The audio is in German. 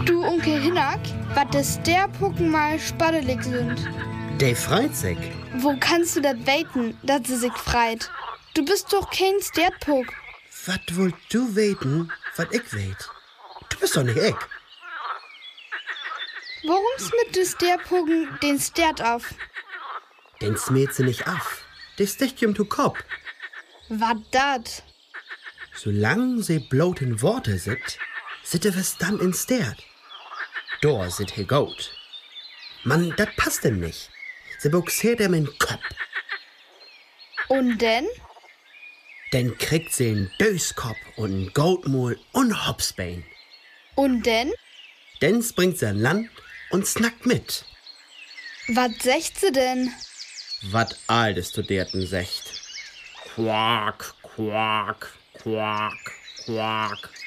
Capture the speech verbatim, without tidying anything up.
Du Onkel Hinak, wat is der Pucken mal spaddelig sind? Der freit sich. Wo kannst du dat weten, dat sie sich freit? Du bist doch kein Stertpuck. Wat wollt du weten, wat ich weet? Du bist doch nicht ich. Warum smitt du Sterpucken den Stert auf? Den smäht sie nicht auf. Der sticht ihm zu Kopf. Wat dat? Solang sie bloß in Worte sit, sitte was dann in Stert. Dor sit he gut. Mann, dat passt ihm nicht. Sie buxiert ihm in Kopf. Und denn? Dann kriegt sie einen Döskopf und einen Goldmul und Hopsbein. Und denn? Dann springt sie an Land und snackt mit. Wat secht sie denn? Wat all des Studierten secht. Quak, quak, quak, quak.